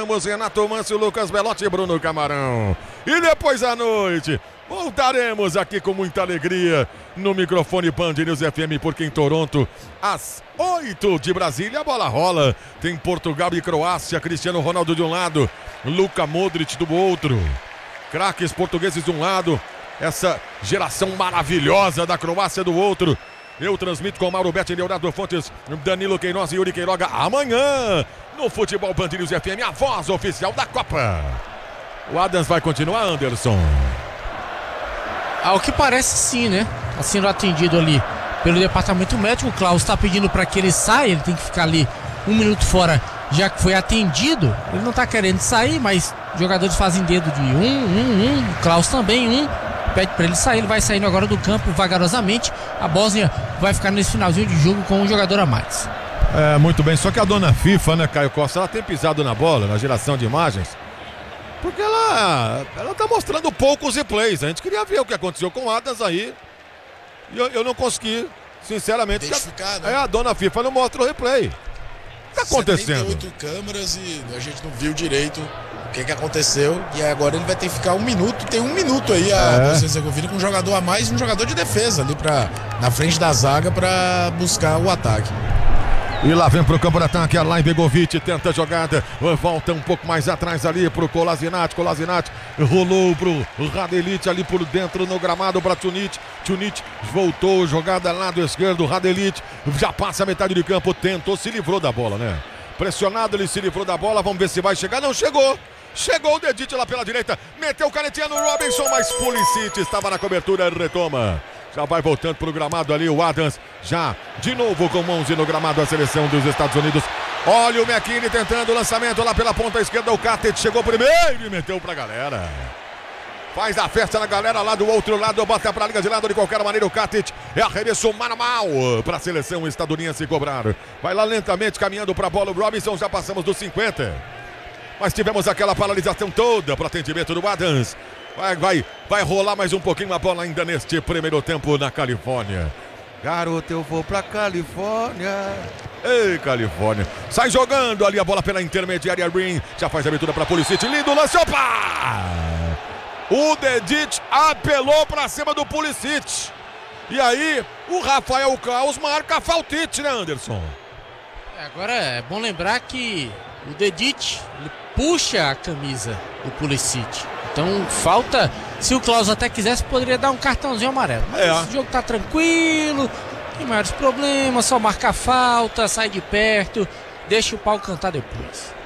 Ramos, Renato Manso, Lucas Belotti e Bruno Camarão. E depois à noite, voltaremos aqui com muita alegria no microfone Band News FM, porque em Toronto, às 8 de Brasília, a bola rola. Tem Portugal e Croácia, Cristiano Ronaldo de um lado, Luka Modric do outro. Craques portugueses de um lado, essa geração maravilhosa da Croácia do outro. Eu transmito com Mauro Betti, Leonardo Fontes, Danilo Queiroz e Yuri Queiroga amanhã no Futebol Band News FM, a voz oficial da Copa. O Adams vai continuar, Anderson? Ao que parece, sim, né? Tá sendo atendido ali pelo departamento médico. O Klaus está pedindo para que ele saia, ele tem que ficar ali 1 minuto fora, já que foi atendido. Ele não tá querendo sair, mas os jogadores fazem dedo de o Klaus também, pede para ele sair, ele vai saindo agora do campo vagarosamente. A Bósnia vai ficar nesse finalzinho de jogo com um jogador a mais. Muito bem, só que a dona FIFA, né, Caio Costa, ela tem pisado na bola, na geração de imagens, porque ela tá mostrando poucos replays. A gente queria ver o que aconteceu com o Adams aí, e eu não consegui, sinceramente, né? A dona FIFA não mostra o replay. O que tá acontecendo? 78 câmeras e a gente não viu direito o que aconteceu, e agora ele vai ter que ficar 1 minuto. Tem 1 minuto aí a Bósnia-Hercegovina com um jogador a mais e um jogador de defesa ali na frente da zaga para buscar o ataque. E lá vem pro campo de ataque, Alain Begovic tenta a jogada, volta um pouco mais atrás ali pro Kolasinac, rolou pro Radelic ali por dentro no gramado para Tunic voltou, jogada lado esquerdo, Radelic já passa a metade de campo, tentou, se livrou da bola, né? Pressionado, ele se livrou da bola, vamos ver se vai chegar, não chegou o Dedite lá pela direita, meteu canetinha no Robinson, mas Pulisic estava na cobertura, retoma. Já vai voltando pro gramado ali o Adams, já de novo com 11 no gramado a seleção dos Estados Unidos. Olha o McKinney tentando o lançamento lá pela ponta esquerda, o Katic chegou primeiro e meteu pra galera. Faz a festa na galera lá do outro lado, bota pra liga de lado de qualquer maneira o Katic. É arremesso mano a mano pra seleção estadunidense cobrar. Vai lá lentamente caminhando pra bola o Robinson, já passamos dos 50. Mas tivemos aquela paralisação toda pro atendimento do Adams. Vai rolar mais um pouquinho a bola ainda neste primeiro tempo na Califórnia. Garoto, eu vou pra Califórnia. Ei, Califórnia. Sai jogando ali a bola pela intermediária. Green já faz a abertura pra Pulisic. Lindo lance. Opa! O Dedic apelou pra cima do Pulisic. E aí, o Rafael Klaus marca a faltite, né, Anderson? Agora é bom lembrar que o Dedic puxa a camisa do Pulisic. Então falta, se o Klaus até quisesse, poderia dar um cartãozinho amarelo. Mas o jogo tá tranquilo, tem maiores problemas, só marca a falta, sai de perto, deixa o pau cantar depois.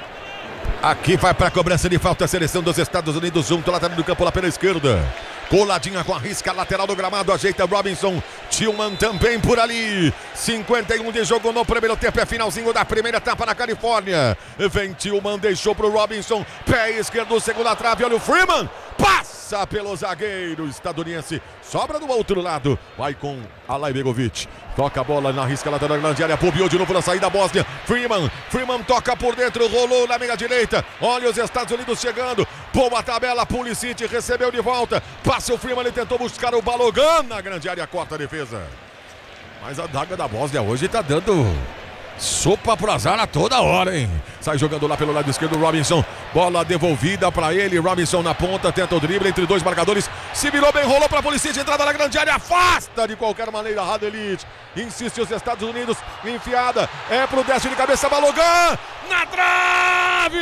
Aqui vai pra cobrança de falta a seleção dos Estados Unidos, junto lá do campo lá pela esquerda. Coladinha com a risca lateral do gramado, ajeita Robinson, Tillman também por ali. 51 de jogo no primeiro tempo, é finalzinho da primeira etapa na Califórnia. Vem Tillman, deixou pro Robinson, pé esquerdo, segunda trave, olha o Freeman, passa pelo zagueiro estadunidense, sobra do outro lado, vai com Alain Begovic, toca a bola na risca lateral da grande área, bobeou de novo na saída Bósnia, Freeman toca por dentro, rolou na meia direita, olha os Estados Unidos chegando, boa tabela, Pulisic recebeu de volta, passa o Freeman, ele tentou buscar o Balogun na grande área, corta a defesa. Mas a daga da Bósnia hoje tá dando sopa pro azar a toda hora, hein? Sai jogando lá pelo lado esquerdo, Robinson. Bola devolvida pra ele. Robinson na ponta, tenta o drible entre dois marcadores. Se virou bem, rolou pra Pulisic, entrada na grande área, afasta de qualquer maneira. Radelic insiste os Estados Unidos. Enfiada, é pro destro de cabeça, Balogun na trave!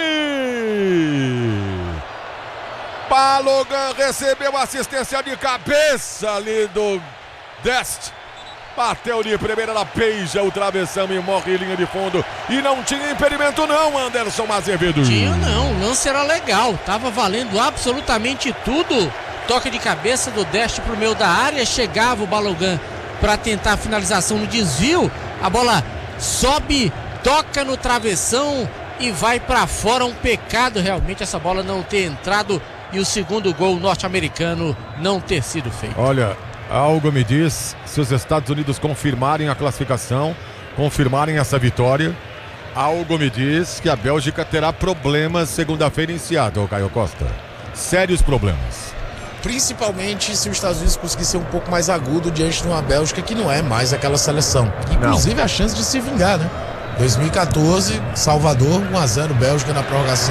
Balogun recebeu assistência de cabeça ali do Dest. Bateu de primeira, ela peija o travessão e morre em linha de fundo. E não tinha impedimento não, Anderson Azevedo. Tinha não, o lance era legal, tava valendo absolutamente tudo. Toque de cabeça do Dest pro meio da área, chegava o Balogun para tentar a finalização no desvio. A bola sobe, toca no travessão e vai para fora. Um pecado realmente essa bola não ter entrado e o segundo gol norte-americano não ter sido feito. Olha, algo me diz, se os Estados Unidos confirmarem a classificação, confirmarem essa vitória, algo me diz que a Bélgica terá problemas segunda-feira em Seattle, Caio Costa. Sérios problemas. Principalmente se os Estados Unidos conseguir ser um pouco mais agudo diante de uma Bélgica que não é mais aquela seleção. Inclusive a chance de se vingar, né? 2014, Salvador, 1-0 Bélgica na prorrogação.